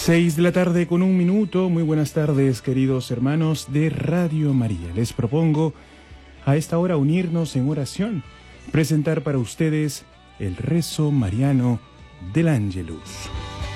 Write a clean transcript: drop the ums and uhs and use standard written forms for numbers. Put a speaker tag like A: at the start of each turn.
A: 6 de la tarde con 1 minuto. Muy buenas tardes, queridos hermanos de Radio María. Les propongo a esta hora unirnos en oración, presentar para ustedes el rezo mariano del Ángelus.